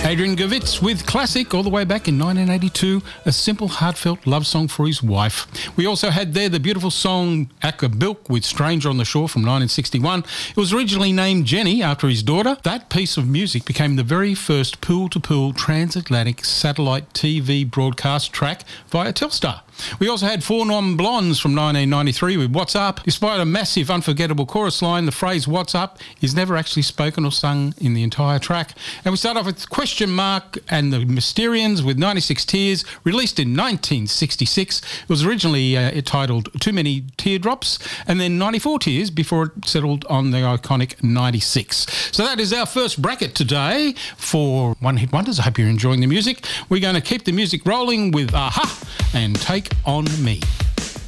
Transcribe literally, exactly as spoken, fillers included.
Adrian Govitz with Classic all the way back in nineteen eighty-two, a simple, heartfelt love song for his wife. We also had there the beautiful song Akka Bilk with Stranger on the Shore from nineteen sixty-one. It was originally named Jenny after his daughter. That piece of music became the very first pool-to-pool transatlantic satellite T V broadcast track via Telstar. We also had Four Non Blondes from nineteen ninety-three with What's Up. Despite a massive, unforgettable chorus line, the phrase What's Up is never actually spoken or sung in the entire track. And we start off with Question Mark and the Mysterians with ninety-six Tears, released in nineteen sixty-six. It was originally uh, titled Too Many Teardrops, and then ninety-four Tears before it settled on the iconic ninety-six. So that is our first bracket today for One Hit Wonders. I hope you're enjoying the music. We're going to keep the music rolling with Aha and Take On Me.